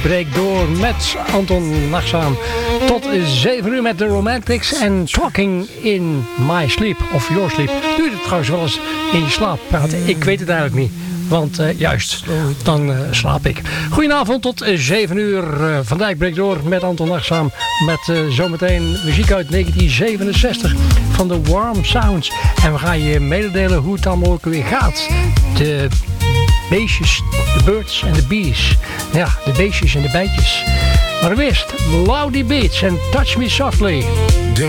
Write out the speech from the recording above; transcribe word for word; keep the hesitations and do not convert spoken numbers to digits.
breekt door met Anton Nachtzaam. Tot zeven uur met de Romantics en Talking in My Sleep. Of Your Sleep. Doe je het trouwens wel eens in je slaap praten? Ik weet het eigenlijk niet. Want uh, juist, dan uh, slaap ik. Goedenavond tot uh, zeven uur. Uh, Van Dijk breekt door met Anton Nachtzaam. Met uh, zometeen muziek uit negentien zevenenzestig van de Warm Sounds. En we gaan je mededelen hoe het allemaal ook weer gaat. De beestjes, de birds en de bees. Ja, de beestjes en de bijtjes. Maar eerst, Loudy Beats en Touch Me Softly.